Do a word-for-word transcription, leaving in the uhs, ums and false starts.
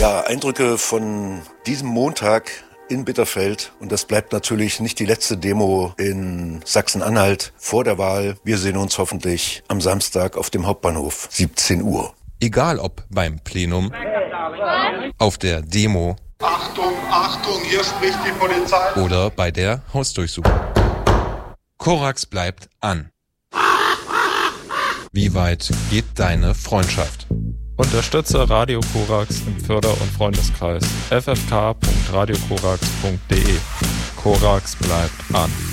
Ja, Eindrücke von diesem Montag in Bitterfeld. Und das bleibt natürlich nicht die letzte Demo in Sachsen-Anhalt vor der Wahl. Wir sehen uns hoffentlich am Samstag auf dem Hauptbahnhof, siebzehn Uhr. Egal ob beim Plenum, auf der Demo, Achtung, Achtung, hier spricht die Polizei. Oder bei der Hausdurchsuchung. Korax bleibt an. Wie weit geht deine Freundschaft? Unterstütze Radio Korax im Förder- und Freundeskreis. f f k punkt radio korax punkt d e. Korax bleibt an.